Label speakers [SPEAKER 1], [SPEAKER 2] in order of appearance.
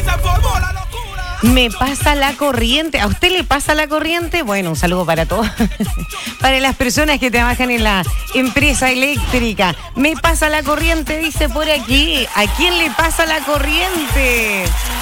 [SPEAKER 1] Me pasa la corriente. ¿A usted le pasa la corriente? Bueno, un saludo para todos. Para las personas que trabajan en la empresa eléctrica. Me pasa la corriente, dice por aquí. ¿A quién le pasa la corriente?